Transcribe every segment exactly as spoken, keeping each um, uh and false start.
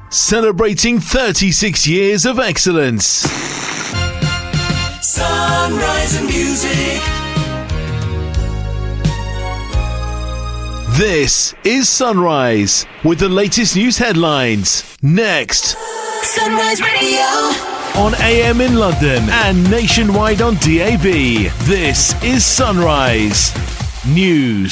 celebrating thirty-six years of excellence. Sunrise and music. This is Sunrise with the latest news headlines. Next. Sunrise Radio. On A M in London and nationwide on D A B. This is Sunrise News.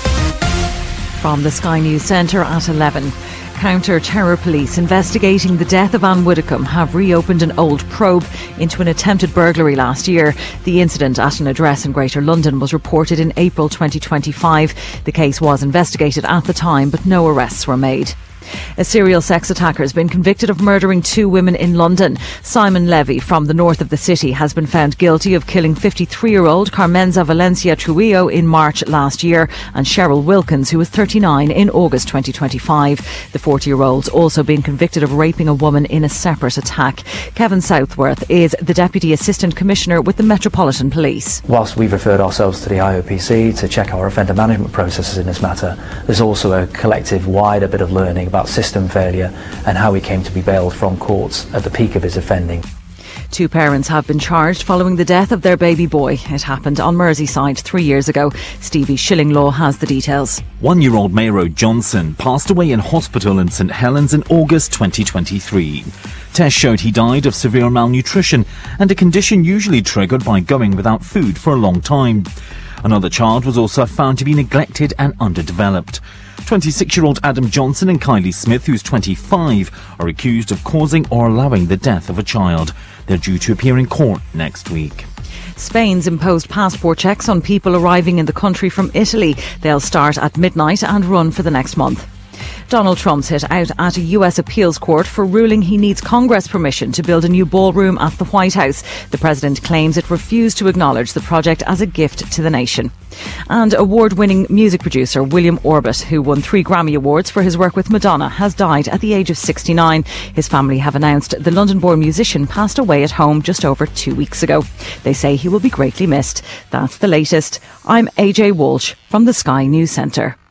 From the Sky News Centre at eleven. Counter-terror police investigating the death of Anne Widdecombe have reopened an old probe into an attempted burglary last year. The incident at an address in Greater London was reported in April twenty twenty-five. The case was investigated at the time, but no arrests were made. A serial sex attacker has been convicted of murdering two women in London. Simon Levy from the north of the city has been found guilty of killing fifty-three-year-old Carmenza Valencia Trujillo in March last year and Cheryl Wilkins, who was thirty-nine, in August twenty twenty-five. The forty-year-old's also been convicted of raping a woman in a separate attack. Kevin Southworth is the Deputy Assistant Commissioner with the Metropolitan Police. Whilst we've referred ourselves to the I O P C to check our offender management processes in this matter, there's also a collective wider bit of learning about system failure and how he came to be bailed from courts at the peak of his offending. Two parents have been charged following the death of their baby boy. It happened on Merseyside three years ago. Stevie Shillinglaw has the details. One-year-old Mayro Johnson passed away in hospital in St Helens in August twenty twenty-three. Tests showed he died of severe malnutrition and a condition usually triggered by going without food for a long time. Another child was also found to be neglected and underdeveloped. twenty-six-year-old Adam Johnson and Kylie Smith, who's twenty-five, are accused of causing or allowing the death of a child. They're due to appear in court next week. Spain's imposed passport checks on people arriving in the country from Italy. They'll start at midnight and run for the next month. Donald Trump's hit out at a U S appeals court for ruling he needs Congress permission to build a new ballroom at the White House. The president claims it refused to acknowledge the project as a gift to the nation. And award-winning music producer William Orbit, who won three Grammy Awards for his work with Madonna, has died at the age of sixty-nine. His family have announced the London-born musician passed away at home just over two weeks ago. They say he will be greatly missed. That's the latest. I'm A J Walsh from the Sky News Centre.